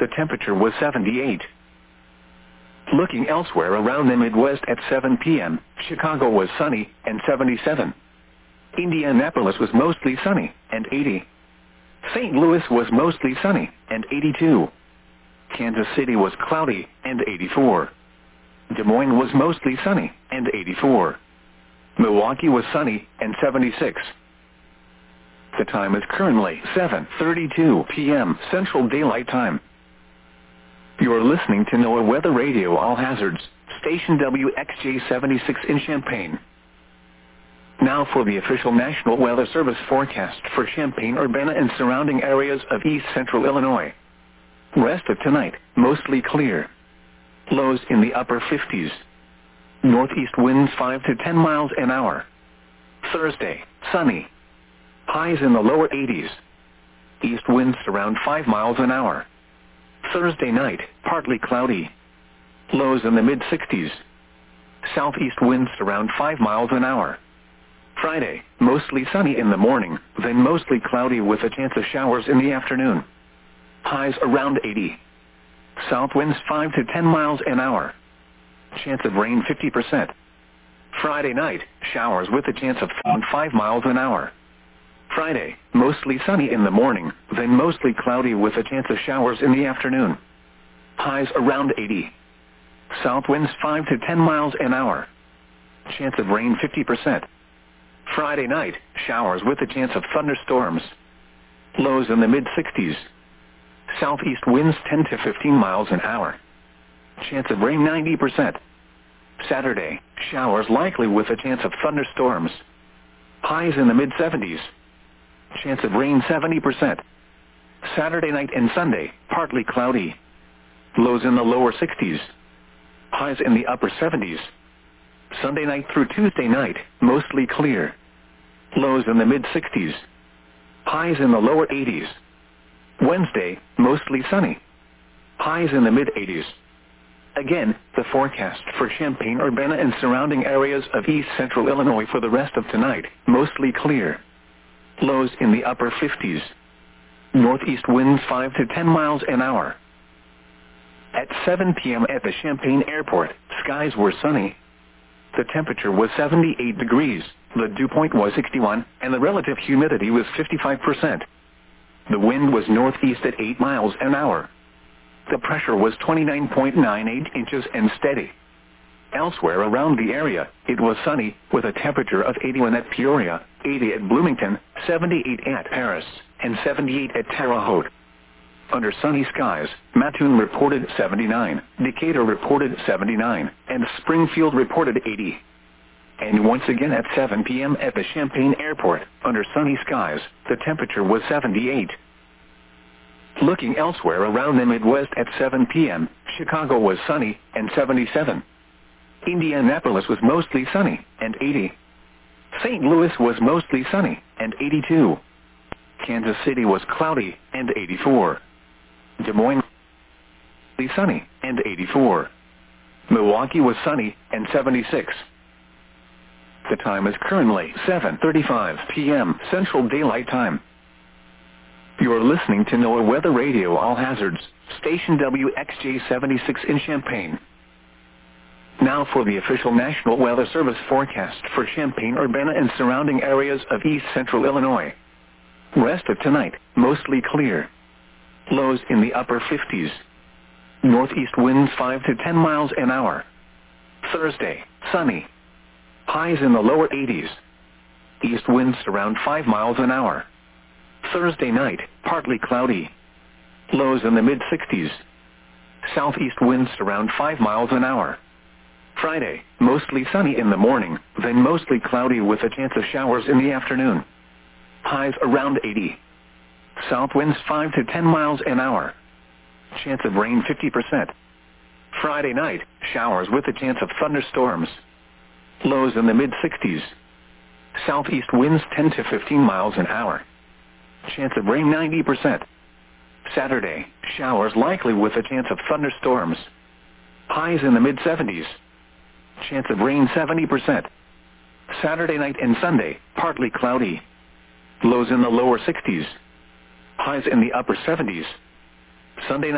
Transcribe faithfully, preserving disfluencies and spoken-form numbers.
The temperature was seventy-eight. Looking elsewhere around the Midwest at seven p m, Chicago was sunny and seventy-seven. Indianapolis was mostly sunny and eighty. Saint Louis was mostly sunny and eighty-two. Kansas City was cloudy and eighty-four. Des Moines was mostly sunny and eighty-four. Milwaukee was sunny and seventy-six. The time is currently seven thirty-two p m Central Daylight Time. You are listening to NOAA Weather Radio All Hazards, station W X J seventy-six in Champaign. Now for the official National Weather Service forecast for Champaign-Urbana and surrounding areas of east central Illinois. Rest of tonight, mostly clear. Lows in the upper fifties. Northeast winds five to ten miles an hour. Thursday, sunny. Highs in the lower eighties. East winds around five miles an hour. Thursday night, partly cloudy. Lows in the mid-sixties. Southeast winds around five miles an hour. Friday, mostly sunny in the morning, then mostly cloudy with a chance of showers in the afternoon. Highs around eighty. South winds five to ten miles an hour. Chance of rain fifty percent. Friday night, showers with a chance of five miles an hour. Friday, mostly sunny in the morning, then mostly cloudy with a chance of showers in the afternoon. Highs around eighty. South winds five to ten miles an hour. Chance of rain fifty percent. Friday night, showers with a chance of thunderstorms. Lows in the mid-sixties. Southeast winds ten to fifteen miles an hour. Chance of rain ninety percent. Saturday, showers likely with a chance of thunderstorms. Highs in the mid-seventies. Chance of rain seventy percent. Saturday night and Sunday, partly cloudy. Lows in the lower sixties. Highs in the upper seventies. Sunday night through Tuesday night, mostly clear. Lows in the mid-sixties. Highs in the lower eighties. Wednesday, mostly sunny. Highs in the mid-eighties. Again, the forecast for Champaign-Urbana and surrounding areas of east central Illinois for the rest of tonight, mostly clear. Lows in the upper fifties. Northeast winds five to ten miles an hour. At seven p m at the Champaign Airport, skies were sunny. The temperature was seventy-eight degrees, the dew point was sixty-one, and the relative humidity was fifty-five percent. The wind was northeast at eight miles an hour. The pressure was twenty-nine point nine eight inches and steady. Elsewhere around the area, it was sunny, with a temperature of eighty-one at Peoria, eighty at Bloomington, seventy-eight at Paris, and seventy-eight at Terre Haute. Under sunny skies, Mattoon reported seventy-nine, Decatur reported seventy-nine, and Springfield reported eighty. And once again at seven p m at the Champaign Airport, under sunny skies, the temperature was seventy-eight. Looking elsewhere around the Midwest at seven p m, Chicago was sunny and seventy-seven. Indianapolis was mostly sunny and eighty. Saint Louis was mostly sunny and eighty-two. Kansas City was cloudy and eighty-four. Des Moines was sunny and eighty-four. Milwaukee was sunny and seventy-six. The time is currently seven thirty-five p m Central Daylight Time. You are listening to NOAA Weather Radio All Hazards, station W X J seventy-six in Champaign. Now for the official National Weather Service forecast for Champaign-Urbana and surrounding areas of east central Illinois. Rest of tonight, mostly clear. Lows in the upper fifties. Northeast winds five to ten miles an hour. Thursday, sunny. Highs in the lower eighties. East winds around five miles an hour. Thursday night, partly cloudy. Lows in the mid-sixties. Southeast winds around five miles an hour. Friday, mostly sunny in the morning, then mostly cloudy with a chance of showers in the afternoon. Highs around eighty. South winds five to ten miles an hour. Chance of rain fifty percent. Friday night, showers with a chance of thunderstorms. Lows in the mid-sixties. Southeast winds ten to fifteen miles an hour. Chance of rain ninety percent. Saturday, showers likely with a chance of thunderstorms. Highs in the mid-seventies. Chance of rain seventy percent. Saturday night and Sunday, partly cloudy. Lows in the lower sixties. Highs in the upper seventies. Sunday night.